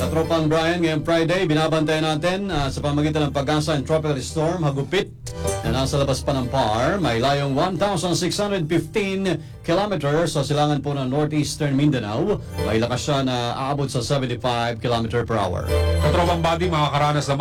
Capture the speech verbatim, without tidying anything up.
Katropang Brian, ngayong Friday, binabantayan natin uh, sa pamagitan ng Pag-asa and Tropical Storm, Hagupit, na nasa labas pa ng P A R. May layong one thousand six hundred fifteen kilometers sa silangan po ng northeastern Mindanao. May lakas siya na aabot sa seventy-five kilometers per hour. Katropang body, makakaranas naman